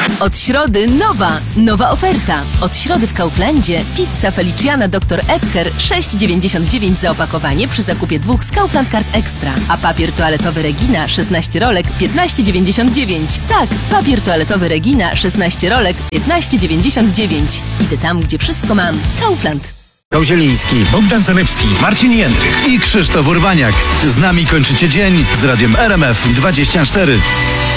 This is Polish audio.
Od środy nowa oferta. Od środy w Kauflandzie pizza Feliciana Dr. Edgar 6,99 za opakowanie przy zakupie 2 z Kaufland Card Extra. A papier toaletowy Regina 16 rolek 15,99. Tak, papier toaletowy Regina 16 rolek 15,99. Idę tam, gdzie wszystko mam. Kaufland. Kozieliński, Bogdan Zalewski, Marcin Jędrych i Krzysztof Urbaniak. Z nami kończycie dzień z radiem RMF 24.